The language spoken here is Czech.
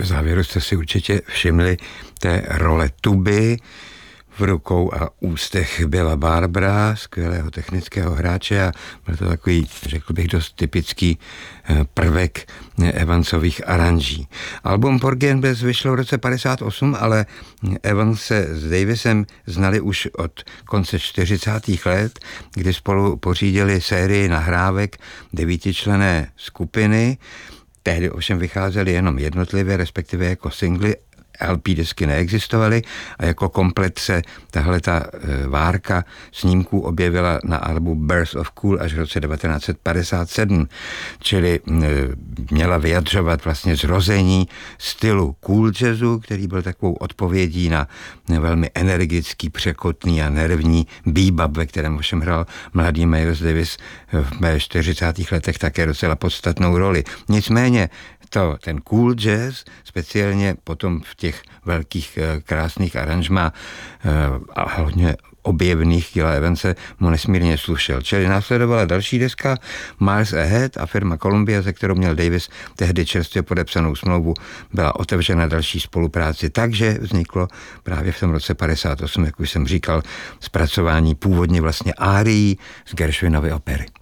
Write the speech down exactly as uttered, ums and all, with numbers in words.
V závěru jste si určitě všimli té role tuby v rukou a ústech Billa Barbara, skvělého technického hráče, a byl to takový, řekl bych, dost typický prvek Evansových aranží. Album Porgy and Bess vyšlo v roce padesát osm, ale Evans se s Davisem znali už od konce čtyřicátých let, kdy spolu pořídili sérii nahrávek devítičlenné skupiny. Tehdy ovšem vycházely jenom jednotlivě, respektive jako singly, L P desky neexistovaly a jako komplet se tahle ta várka snímků objevila na albu Birth of Cool až v roce devatenáct set padesát sedm, čili měla vyjadřovat vlastně zrození stylu cool jazzu, který byl takovou odpovědí na velmi energický, překotný a nervní bebop, ve kterém ovšem hrál mladý Miles Davis v čtyřicátých letech také docela podstatnou roli. Nicméně to, ten cool jazz, speciálně potom v těch velkých krásných aranžmá a hodně objevných Gilla Evanse mu nesmírně slušel. Čili následovala další deska Miles Ahead a firma Columbia, se kterou měl Davis tehdy čerstvě podepsanou smlouvu, byla otevřena další spolupráci. Takže vzniklo právě v tom roce padesát osm, jak už jsem říkal, zpracování původně vlastně árií z Gershwinovy opery.